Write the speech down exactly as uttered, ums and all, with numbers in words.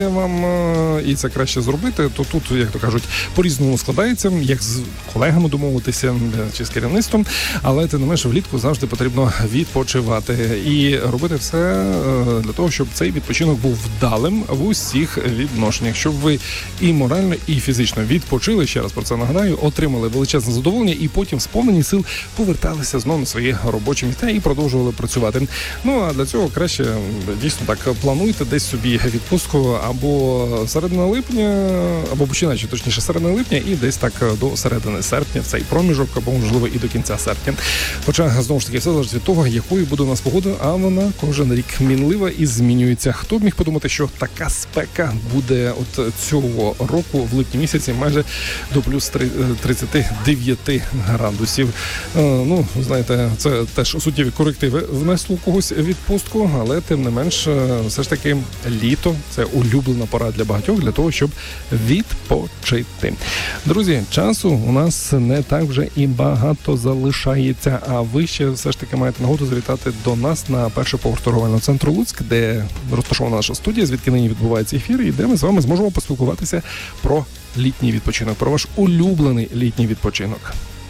вам і це краще зробити, то тут, як то кажуть, по-різному складається, як з колегами домовитися чи з керівництвом, але тим не менше влітку завжди потрібно відпочивати і робити все для того, щоб цей відпочинок був вдалим в усіх відношеннях, щоб ви і морально, і фізично відпочили, ще раз про це нагадаю, отримали величезне задоволення і потім сповнені сил поверталися знову на свої робочі місця і продовжували працювати. Ну, а для цього краще, дійсно, так, плануйте десь собі відпустку або середина липня, або починаючи, точніше, середини липня і десь так до середини серпня, в цей проміжок, або, можливо, і до кінця серпня. Хоча, знову ж таки, все залежить від того, якою буде у нас погода, а вона кожен рік мінлива і змінюється. Хто б міг подумати, що така спека буде от цього року в липні місяці майже до плюс тридцять дев'ять градусів. Ну, знаєте, це теж суттєві корективи внесло когось відпустку, але тим не менш, все ж таки, літо – це улюблена пора для багатьох, для того, щоб відпочити. Друзі, часу у нас не так вже і багато залишається, а ви ще все ж таки маєте нагоду завітати до нас на перший поверх торговельного центру Луцьк, де розташована наша студія, звідки нині відбувається ефір, і де ми з вами зможемо поспілкуватися про літній відпочинок, про ваш улюблений літній відпочинок.